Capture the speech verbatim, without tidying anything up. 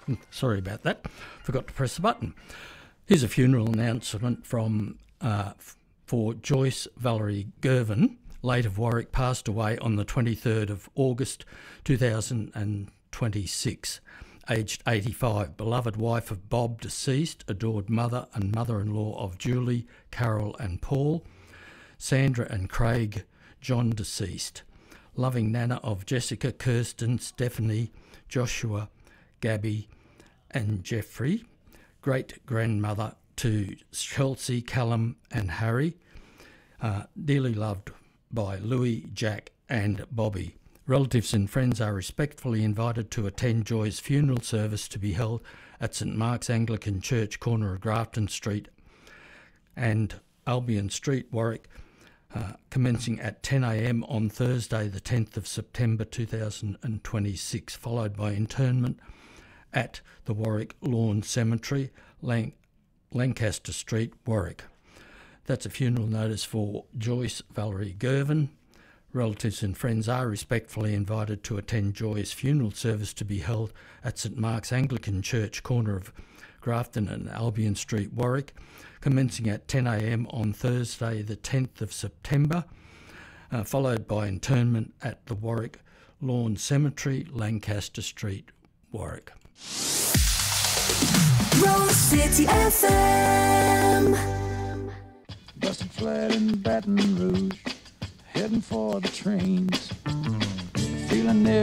Sorry about that. Forgot to press the button. Here's a funeral announcement from uh, for Joyce Valerie Girvan, late of Warwick, passed away on the twenty-third of August two thousand twenty-six, aged eighty-five, beloved wife of Bob, deceased, adored mother and mother-in-law of Julie, Carol and Paul, Sandra and Craig, John, deceased, loving nana of Jessica, Kirsten, Stephanie, Joshua, Gabby and Jeffrey, great-grandmother to Chelsea, Callum and Harry, uh, dearly loved by Louis, Jack and Bobby. Relatives and friends are respectfully invited to attend Joy's funeral service to be held at St Mark's Anglican Church, corner of Grafton Street and Albion Street, Warwick, uh, commencing at ten a m on Thursday the tenth of September two thousand twenty-six, followed by interment at the Warwick Lawn Cemetery, Lang- Lancaster Street, Warwick. That's a funeral notice for Joyce Valerie Girvan. Relatives and friends are respectfully invited to attend Joy's funeral service to be held at St Mark's Anglican Church, corner of Grafton and Albion Street, Warwick, commencing at ten a m on Thursday the tenth of September, uh, followed by interment at the Warwick Lawn Cemetery, Lancaster Street, Warwick. Rose City F M. Busted flat in Baton Rouge, heading for the trains, feeling